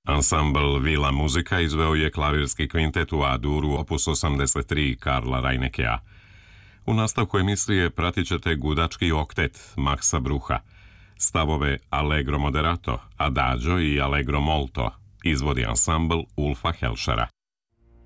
Ansambl Vila Muzika izveo je klavirski kvintet u A-duru opus 83 Karla Reinekea. U nastavku emisije pratit ćete gudački oktet Maxa Brucha, stavove Allegro moderato, Adagio i Allegro molto izvodi ansambl Ulfa Helšera.